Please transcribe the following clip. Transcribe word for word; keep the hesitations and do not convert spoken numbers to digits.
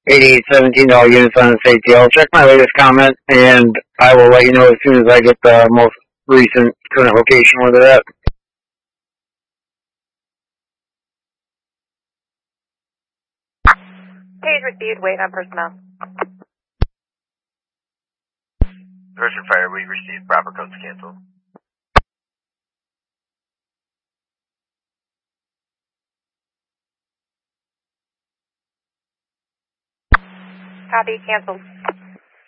eighty-eight seventeen all units on safety. I'll check my latest comment, and I will let you know as soon as I get the most recent current location where they're at. Page received, wait on personnel. Virgin Fire, we received proper codes canceled. Copy, canceled.